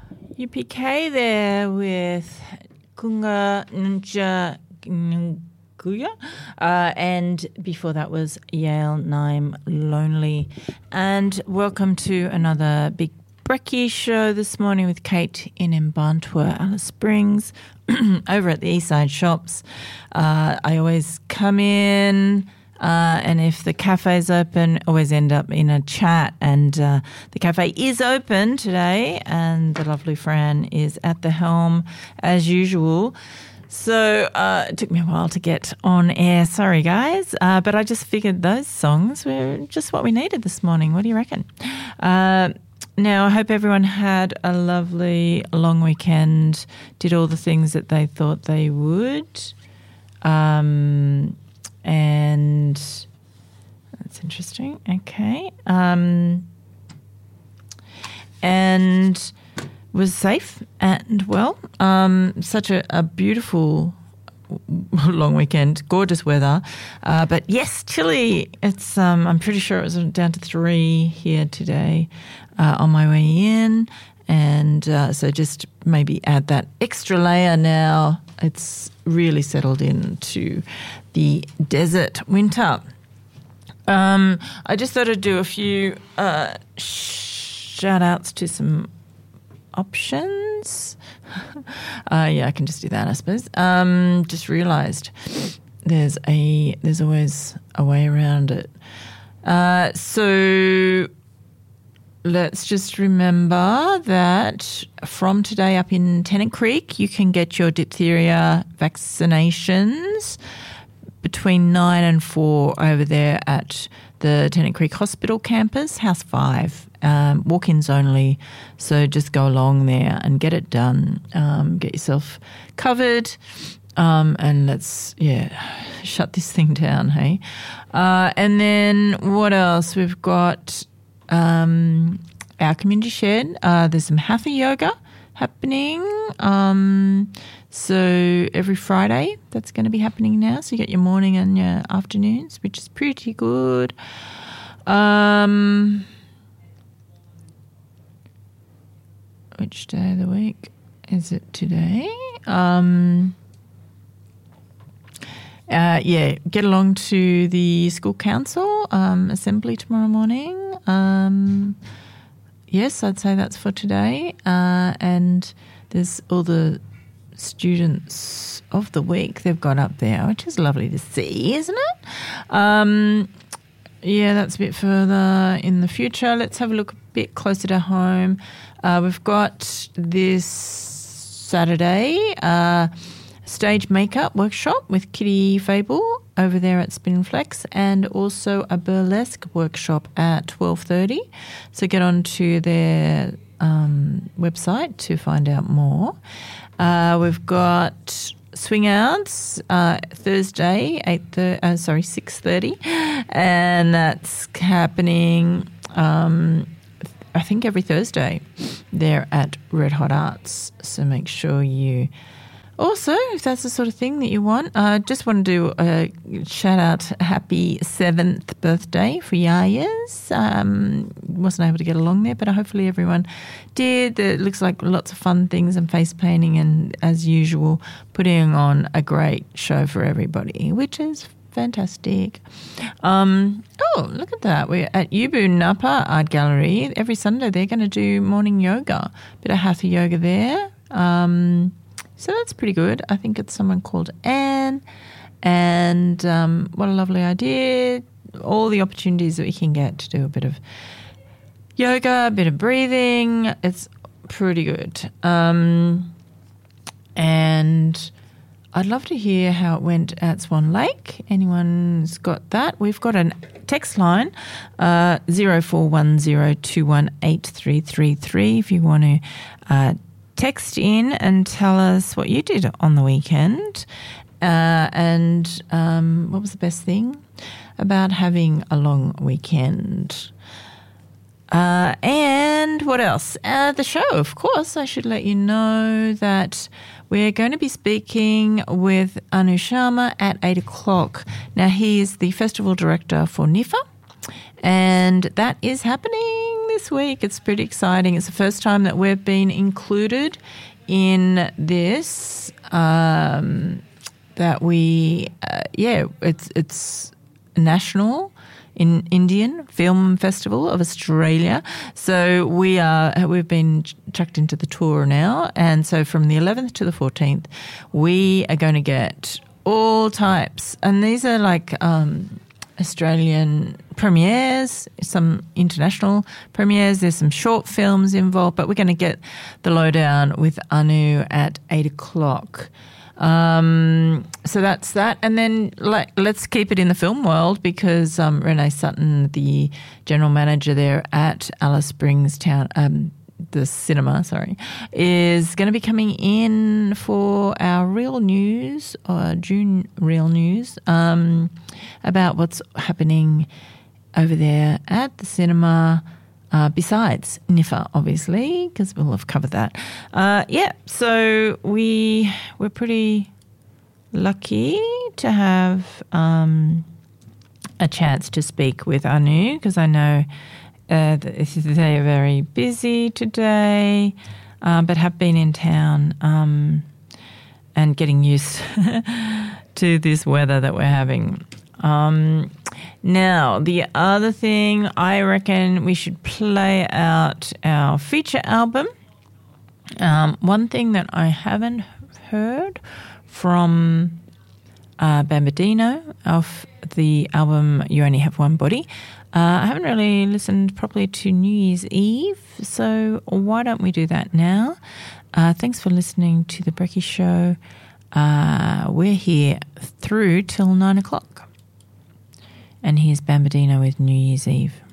UPK there with Kunga Nja Nguya. And before that was Yale Naim Lonely. And welcome to another Big Brekkie show this morning with Kate in Mbantua, Alice Springs, over at the Eastside Shops. I always come in and if the cafe's open, always end up in a chat. And the cafe is open today and the lovely Fran is at the helm as usual. So it took me a while to get on air. Sorry, guys. But I just figured those songs were just what we needed this morning. What do you reckon? Now, I hope everyone had a lovely long weekend, did all the things that they thought they would. And that's interesting. Okay. And was safe and well. Such a beautiful long weekend, gorgeous weather. But yes, chilly. It's I'm pretty sure it was down to 3 here today on my way in. And so just maybe add that extra layer now. It's really settled into the desert winter. I just thought I'd do a few shout-outs to some options. Yeah, I can just do that, I suppose. Just realised there's always a way around it. So let's just remember that from today up in Tennant Creek, you can get your diphtheria vaccinations between 9 and 4 over there at the Tennant Creek Hospital campus, House 5. Walk-ins only, so just go along there and get it done. Get yourself covered, and let's, shut this thing down, hey? And then what else? We've got our community shed. There's some Hatha yoga happening. So every Friday, that's going to be happening now. So you get your morning and your afternoons, which is pretty good. Which day of the week is it today? Get along to the school council assembly tomorrow morning. Yes, I'd say that's for today. And there's all the students of the week they've got up there, which is lovely to see, isn't it? That's a bit further in the future. Let's have a look a bit closer to home. We've got this Saturday stage makeup workshop with Kitty Fable over there at Spin Flex, and also a burlesque workshop at 12:30. So get on to their website to find out more. We've got swing outs Thursday 6:30, and that's happening I think every Thursday there at Red Hot Arts. So make sure you also, if that's the sort of thing that you want, just want to do a shout out, happy 7th birthday for Yaya's. Wasn't able to get along there, but hopefully everyone did. It looks like lots of fun things and face painting, and as usual, putting on a great show for everybody, which is fantastic. Look at that. We're at Yubu Napa Art Gallery. Every Sunday they're going to do morning yoga. Bit of Hatha yoga there. So that's pretty good. I think it's someone called Anne. And what a lovely idea. All the opportunities that we can get to do a bit of yoga, a bit of breathing. It's pretty good. And I'd love to hear how it went at Swan Lake. Anyone's got that? We've got a text line, 0410218333 if you want to text in and tell us what you did on the weekend and what was the best thing about having a long weekend. And what else? The show, of course. I should let you know that we're going to be speaking with Anu Sharma at 8 o'clock. Now, he is the festival director for NIFA, and that is happening this week. It's pretty exciting. It's the first time that we've been included in this. It's national in Indian Film Festival of Australia. So we've been chucked into the tour now, and so from the 11th to the 14th, we are going to get all types, and these are like Australian premieres, some international premieres. There's some short films involved, but we're going to get the lowdown with Anu at 8:00. So that's that. And then let's keep it in the film world because Renee Sutton, the general manager there at Alice Springs Town, the cinema, is going to be coming in for our Real News, or June Real News, about what's happening over there at the cinema, besides NIFA, obviously, because we'll have covered that. So we're pretty lucky to have a chance to speak with Anu, because I know they are very busy today, but have been in town and getting used to this weather that we're having. Now, the other thing, I reckon we should play out our feature album. One thing that I haven't heard from Bambadino of the album You Only Have One Body, I haven't really listened properly to New Year's Eve, so why don't we do that now? Thanks for listening to The Brekkie Show. We're here through till 9:00. And here's Bambadino with New Year's Eve.